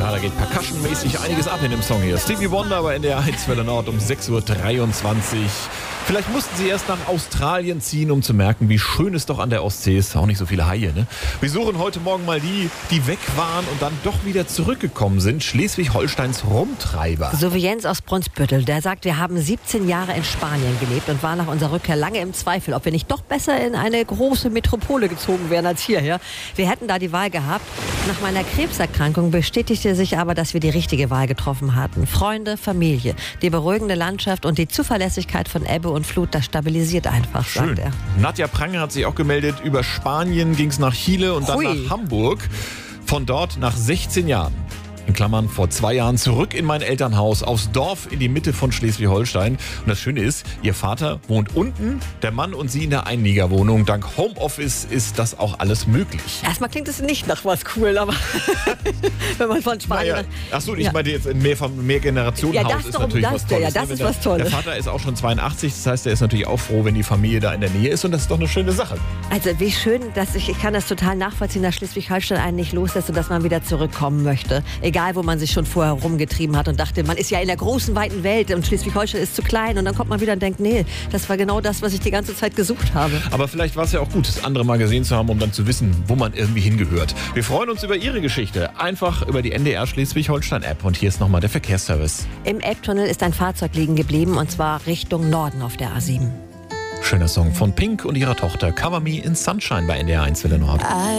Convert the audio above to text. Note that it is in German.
Ja, da geht percussionmäßig einiges ab in dem Song hier. Stevie Wonder bei NDR 1 Welle Nord um 6.23 Uhr. Vielleicht mussten sie erst nach Australien ziehen, um zu merken, wie schön es doch an der Ostsee ist. Auch nicht so viele Haie, ne? Wir suchen heute Morgen mal die weg waren und dann doch wieder zurückgekommen sind. Schleswig-Holsteins Rumtreiber. So wie Jens aus Brunsbüttel. Der sagt, wir haben 17 Jahre in Spanien gelebt und war nach unserer Rückkehr lange im Zweifel, ob wir nicht doch besser in eine große Metropole gezogen wären als hierher. Wir hätten da die Wahl gehabt. Nach meiner Krebserkrankung bestätigte sich aber, dass wir die richtige Wahl getroffen hatten. Freunde, Familie, die beruhigende Landschaft und die Zuverlässigkeit von Ebbe und Flut, das stabilisiert einfach, sagt er. Nadja Prange hat sich auch gemeldet. Über Spanien ging es nach Chile und dann nach Hamburg. Von dort nach 16 Jahren. In Klammern vor 2 Jahren zurück in mein Elternhaus, aufs Dorf in die Mitte von Schleswig-Holstein. Und das Schöne ist, ihr Vater wohnt unten, der Mann und sie in der Einliegerwohnung. Dank Homeoffice ist das auch alles möglich. Erstmal klingt es nicht nach was cool, aber wenn man von Spanien... Achso, ich meine jetzt ein Mehrgenerationenhaus ist natürlich was Tolles. Ja, das ist was Tolles. Der Vater ist auch schon 82, das heißt, er ist natürlich auch froh, wenn die Familie da in der Nähe ist. Und das ist doch eine schöne Sache. Also wie schön, dass ich kann das total nachvollziehen, dass Schleswig-Holstein einen nicht loslässt und dass man wieder zurückkommen möchte. Egal, wo man sich schon vorher rumgetrieben hat und dachte, man ist ja in der großen, weiten Welt und Schleswig-Holstein ist zu klein. Und dann kommt man wieder und denkt, nee, das war genau das, was ich die ganze Zeit gesucht habe. Aber vielleicht war es ja auch gut, das andere mal gesehen zu haben, um dann zu wissen, wo man irgendwie hingehört. Wir freuen uns über Ihre Geschichte. Einfach über die NDR Schleswig-Holstein-App. Und hier ist nochmal der Verkehrsservice. Im Elbtunnel ist ein Fahrzeug liegen geblieben und zwar Richtung Norden auf der A7. Schöner Song von Pink und ihrer Tochter Cover Me in Sunshine bei NDR 1 Welle Nord.